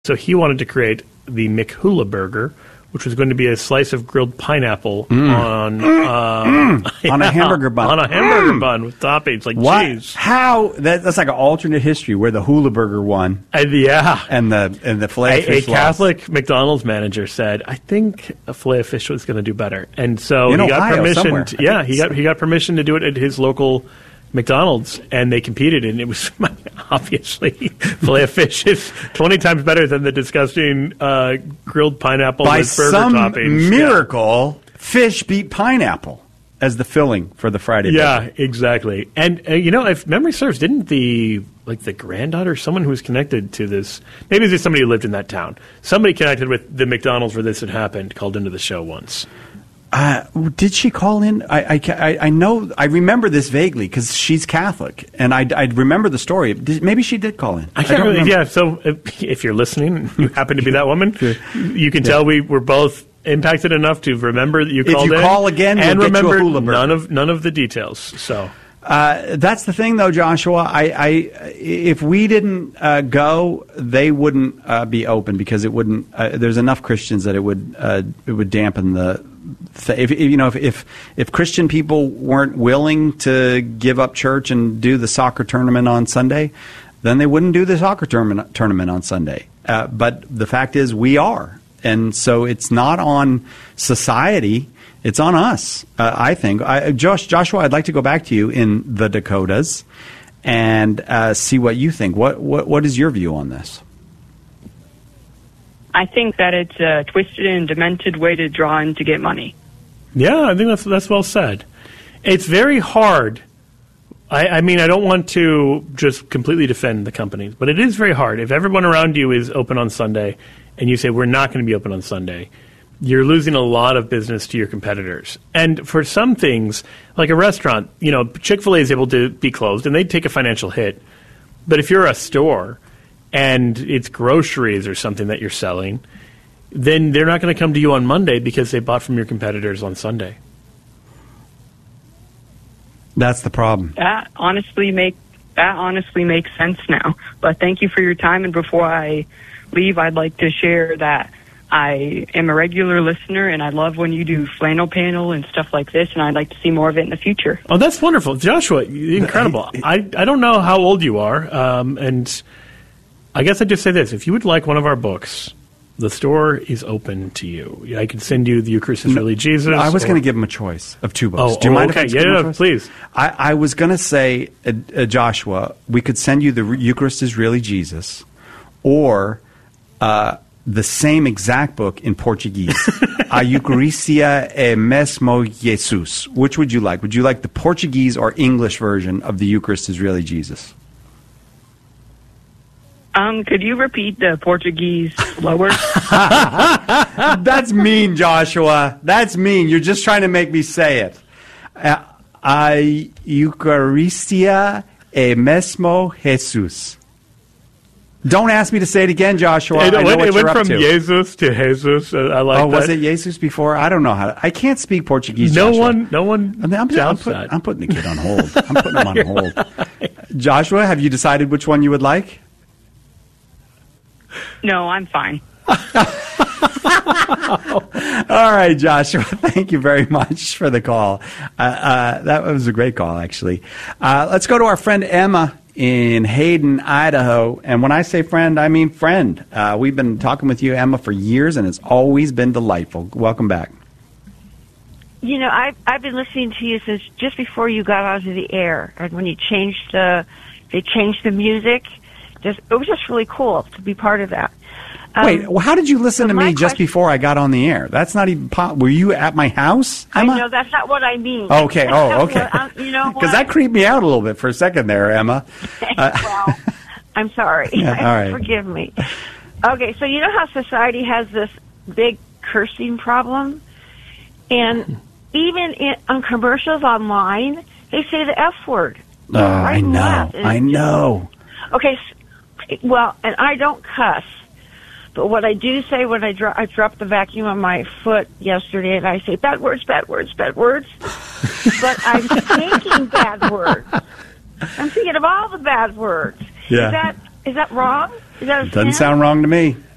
So he wanted to create the McHula burger, which was going to be a slice of grilled pineapple on a hamburger bun. On a hamburger bun with toppings like cheese. How? That's like an alternate history where the Hula Burger won. And the filet fish A Catholic McDonald's manager said, I think a filet of fish was going to do better. And so in he got Ohio, permission. somewhere. He got permission to do it at his local McDonald's, and they competed, and it was obviously filet of fish is 20 times better than the disgusting grilled pineapple with burger toppings. By some miracle, fish beat pineapple as the filling for the Friday burger. Yeah, exactly. And if memory serves, didn't the granddaughter, someone who was connected to this, maybe it was somebody who lived in that town, somebody connected with the McDonald's where this had happened, called into the show once. Did she call in? I know. I remember this vaguely because she's Catholic, and I remember the story. Maybe she did call in. I can't remember. Yeah. So if you're listening, you happen to be that woman. You can tell we were both impacted enough to remember that you called in. If you call again, and we'll remember get you a Hula burger. none of the details. So. That's the thing, though, Joshua. If we didn't go, they wouldn't be open because it wouldn't. There's enough Christians that it would dampen the. If Christian people weren't willing to give up church and do the soccer tournament on Sunday, then they wouldn't do the soccer tournament on Sunday. But the fact is, we are, and so it's not on society. It's on us, I think. Joshua, I'd like to go back to you in the Dakotas and see what you think. What is your view on this? I think that it's a twisted and demented way to draw in to get money. Yeah, I think that's well said. It's very hard. I mean, I don't want to just completely defend the companies, but it is very hard. If everyone around you is open on Sunday and you say, we're not going to be open on Sunday, you're losing a lot of business to your competitors. And for some things, like a restaurant, Chick-fil-A is able to be closed, and they take a financial hit. But if you're a store and it's groceries or something that you're selling, then they're not going to come to you on Monday because they bought from your competitors on Sunday. That's the problem. That honestly makes sense now. But thank you for your time. And before I leave, I'd like to share that I am a regular listener, and I love when you do flannel panel and stuff like this, and I'd like to see more of it in the future. Oh, that's wonderful. Joshua, incredible. I don't know how old you are, and I guess I'd just say this. If you would like one of our books, the store is open to you. I could send you The Eucharist is Really Jesus. I was going to give him a choice of two books. Do you mind okay. if I give him a choice? Please. I was going to say, Joshua, we could send you The Eucharist is Really Jesus, or the same exact book in Portuguese, A Eucharistia é mesmo Jesus. Which would you like? Would you like the Portuguese or English version of The Eucharist is Really Jesus? Could you repeat the Portuguese slower? That's mean, Joshua. That's mean. You're just trying to make me say it. A Eucharistia é mesmo Jesus. Don't ask me to say it again, Joshua. I know what it you're went up from to. Jesus to Jesus. I like that. Oh, was it Jesus before? I don't know how to. I can't speak Portuguese, No Joshua. one I'm putting the kid on hold. I'm putting him on hold. Joshua, have you decided which one you would like? No, I'm fine. All right, Joshua. Thank you very much for the call. That was a great call, actually. Let's go to our friend Emma in Hayden, Idaho. And when I say friend, I mean friend. We've been talking with you, Emma, for years, and it's always been delightful. Welcome back. I've been listening to you since just before you got onto the air, and when you changed the music. It was just really cool to be part of that. Wait, how did you listen to me just before I got on the air? That's not even were you at my house, Emma? I know, that's not what I mean. Okay, okay. Because that creeped me out a little bit for a second there, Emma. Well, I'm sorry. Yeah, all right. Forgive me. Okay, so you know how society has this big cursing problem? And even on commercials online, they say the F word. Oh, I know. Okay, well, and I don't cuss, but what I do say when I dropped the vacuum on my foot yesterday, and I say bad words, bad words, bad words. But I'm thinking bad words. I'm thinking of all the bad words. Yeah. Is that wrong? Is that a Doesn't sin? sound wrong to me.